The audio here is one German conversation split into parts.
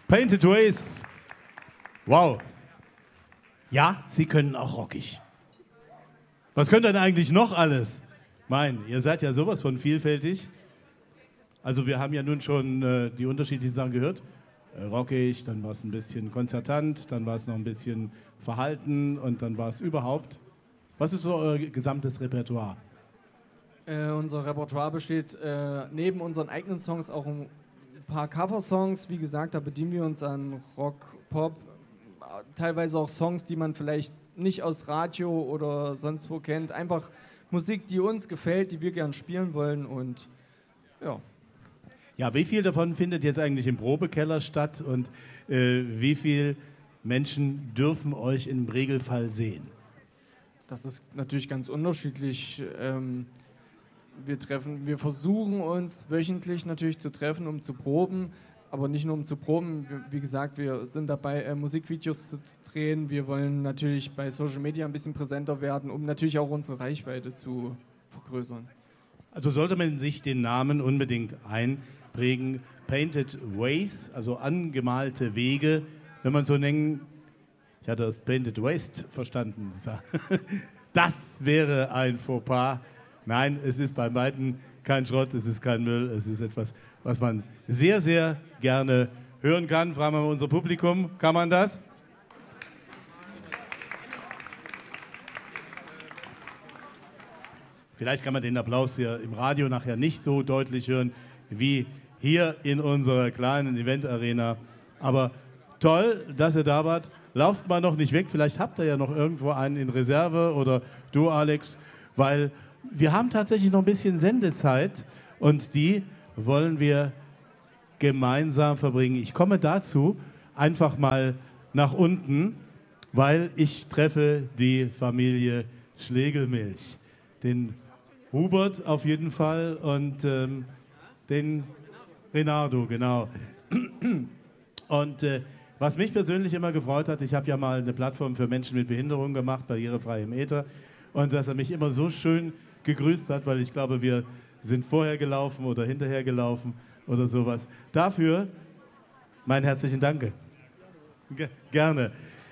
Painted Ways. Wow. Ja, Sie können auch rockig. Was könnt ihr denn eigentlich noch alles? Mein, ihr seid ja sowas von vielfältig. Also wir haben ja nun schon die unterschiedlichen Sachen gehört. Rockig, dann war es ein bisschen konzertant, dann war es noch ein bisschen verhalten und dann war es überhaupt. Was ist so euer gesamtes Repertoire? Unser Repertoire besteht neben unseren eigenen Songs auch ein paar Coversongs. Wie gesagt, da bedienen wir uns an Rock, Pop, teilweise auch Songs, die man vielleicht nicht aus Radio oder sonst wo kennt. Einfach Musik, die uns gefällt, die wir gern spielen wollen und ja. Ja, wie viel davon findet jetzt eigentlich im Probekeller statt und wie viele Menschen dürfen euch im Regelfall sehen? Das ist natürlich ganz unterschiedlich. Wir versuchen uns wöchentlich natürlich zu treffen, um zu proben, aber nicht nur um zu proben. Wie gesagt, wir sind dabei, Musikvideos zu drehen. Wir wollen natürlich bei Social Media ein bisschen präsenter werden, um natürlich auch unsere Reichweite zu vergrößern. Also sollte man sich den Namen unbedingt einprägen. Painted Ways, also angemalte Wege, wenn man so nennen. Ich hatte das Painted Waste verstanden. Das wäre ein Fauxpas. Nein, es ist bei weitem kein Schrott, es ist kein Müll, es ist etwas, was man sehr, sehr gerne hören kann. Fragen wir mal unser Publikum, kann man das? Vielleicht kann man den Applaus hier im Radio nachher nicht so deutlich hören wie hier in unserer kleinen Eventarena. Aber toll, dass ihr da wart. Lauft mal noch nicht weg, vielleicht habt ihr ja noch irgendwo einen in Reserve oder du, Alex, weil wir haben tatsächlich noch ein bisschen Sendezeit und die wollen wir gemeinsam verbringen. Ich komme dazu einfach mal nach unten, weil ich treffe die Familie Schlegelmilch. Den Hubert auf jeden Fall und den Renato, genau. Und was mich persönlich immer gefreut hat, ich habe ja mal eine Plattform für Menschen mit Behinderung gemacht, barrierefrei im Äther, und dass er mich immer so schön gegrüßt hat, weil ich glaube, wir sind vorher gelaufen oder hinterher gelaufen oder sowas. Dafür meinen herzlichen Dank. Gerne.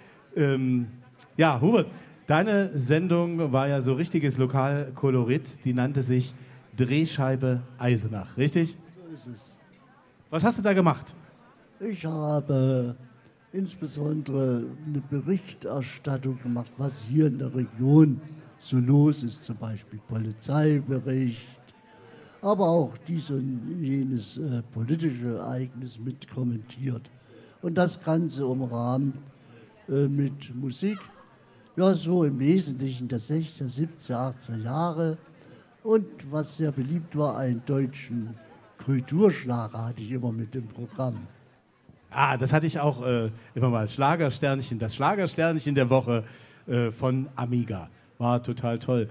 Ja, Hubert, deine Sendung war ja so richtiges Lokalkolorit, die nannte sich Drehscheibe Eisenach, richtig? So ist es. Was hast du da gemacht? Ich habe insbesondere eine Berichterstattung gemacht, was hier in der Region so los ist, zum Beispiel Polizeibericht, aber auch dies und jenes politische Ereignis mit kommentiert. Und das Ganze umrahmt mit Musik, ja so im Wesentlichen der 16, 17, 18 Jahre. Und was sehr beliebt war, einen deutschen Kulturschlager hatte ich immer mit dem Programm. Ah, das hatte ich auch immer mal. Schlagersternchen, das Schlagersternchen der Woche von Amiga. War total toll.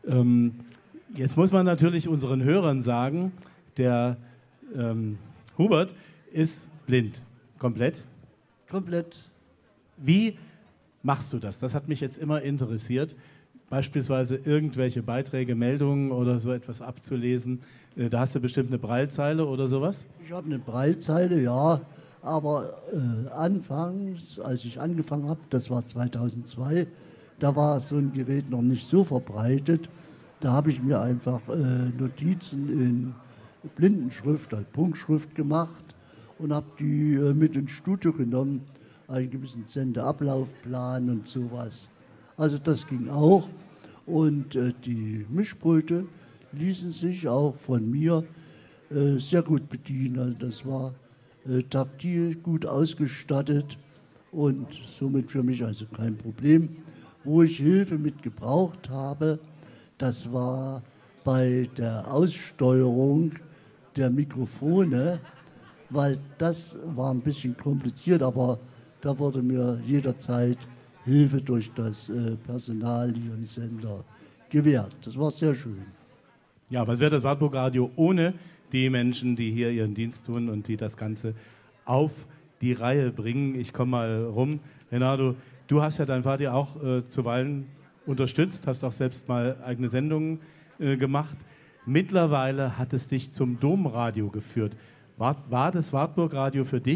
Jetzt muss man natürlich unseren Hörern sagen, der Hubert ist blind. Komplett? Komplett. Wie machst du das? Das hat mich jetzt immer interessiert. Beispielsweise irgendwelche Beiträge, Meldungen oder so etwas abzulesen. Da hast du bestimmt eine Braillezeile oder sowas? Ich habe eine Braillezeile, ja. Aber anfangs, als ich angefangen habe, das war 2002, da war so ein Gerät noch nicht so verbreitet. Da habe ich mir einfach Notizen in Blindenschrift, also Punktschrift gemacht und habe die mit ins Studio genommen, einen gewissen Sendeablaufplan und sowas. Also das ging auch. Und die Mischpulte ließen sich auch von mir sehr gut bedienen. Also das war taktil gut ausgestattet und somit für mich also kein Problem. Wo ich Hilfe mit gebraucht habe, das war bei der Aussteuerung der Mikrofone, weil das war ein bisschen kompliziert, aber da wurde mir jederzeit Hilfe durch das Personal hier im Sender gewährt. Das war sehr schön. Ja, was wäre das Wartburg Radio ohne die Menschen, die hier ihren Dienst tun und die das Ganze auf die Reihe bringen? Ich komme mal rum. Renato, du hast ja deinen Vater auch zuweilen unterstützt, hast auch selbst mal eigene Sendungen gemacht. Mittlerweile hat es dich zum Domradio geführt. War das Wartburg Radio für dich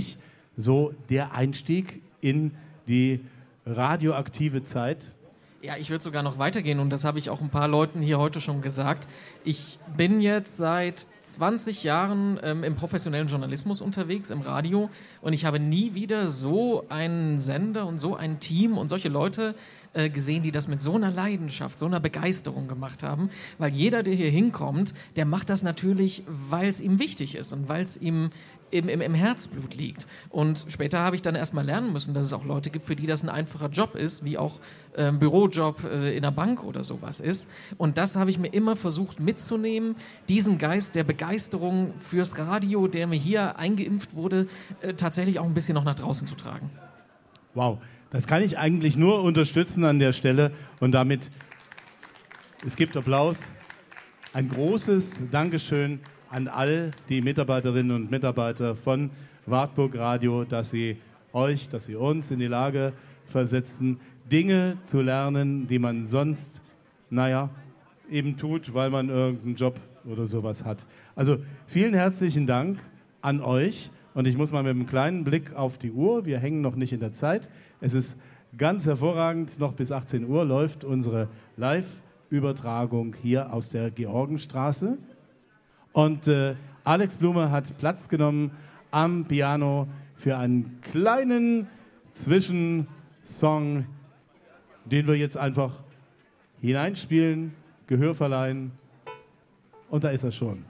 so der Einstieg in die radioaktive Zeit? Ja, ich würde sogar noch weitergehen und das habe ich auch ein paar Leuten hier heute schon gesagt. Ich bin jetzt seit 20 Jahren im professionellen Journalismus unterwegs, im Radio, und ich habe nie wieder so einen Sender und so ein Team und solche Leute gesehen, die das mit so einer Leidenschaft, so einer Begeisterung gemacht haben, weil jeder, der hier hinkommt, der macht das natürlich, weil es ihm wichtig ist und weil es ihm im Herzblut liegt. Und später habe ich dann erstmal lernen müssen, dass es auch Leute gibt, für die das ein einfacher Job ist, wie auch ein Bürojob in der Bank oder sowas ist. Und das habe ich mir immer versucht mitzunehmen, diesen Geist der Begeisterung fürs Radio, der mir hier eingeimpft wurde, tatsächlich auch ein bisschen noch nach draußen zu tragen. Wow, das kann ich eigentlich nur unterstützen an der Stelle und damit, es gibt Applaus, ein großes Dankeschön an all die Mitarbeiterinnen und Mitarbeiter von Wartburg Radio, dass sie uns in die Lage versetzen, Dinge zu lernen, die man sonst, eben tut, weil man irgendeinen Job oder sowas hat. Also vielen herzlichen Dank an euch. Und ich muss mal mit einem kleinen Blick auf die Uhr, wir hängen noch nicht in der Zeit. Es ist ganz hervorragend, noch bis 18 Uhr läuft unsere Live-Übertragung hier aus der Georgenstraße. Und Alex Blume hat Platz genommen am Piano für einen kleinen Zwischensong, den wir jetzt einfach hineinspielen, Gehör verleihen. Und da ist er schon.